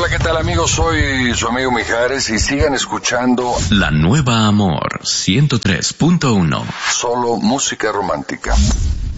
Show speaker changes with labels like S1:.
S1: Hola, ¿qué tal amigos? Soy su amigo Mijares y sigan escuchando
S2: La Nueva Amor 103.1.
S1: Solo música romántica.